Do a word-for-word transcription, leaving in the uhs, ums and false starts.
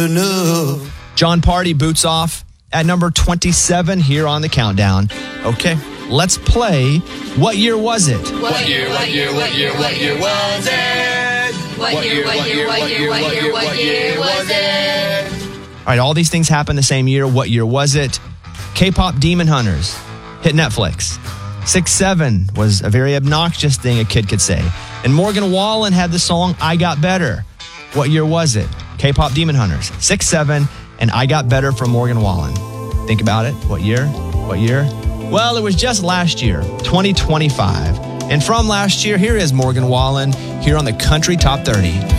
enough. John Party boots off at number twenty-seven here on the countdown. Okay, let's play What Year Was It? What year, what year, what year, what year was it? What year, what year, what year, what year, what year was it? All right, all these things happened the same year. What year was it? K-pop Demon Hunters hit Netflix. six seven was a very obnoxious thing a kid could say. And Morgan Wallen had the song I Got Better. What year was it? K-pop Demon Hunters. six seven and I Got Better from Morgan Wallen. Think about it. What year? What year? Well, it was just last year, twenty twenty-five. And from last year, here is Morgan Wallen here on the Country Top thirty.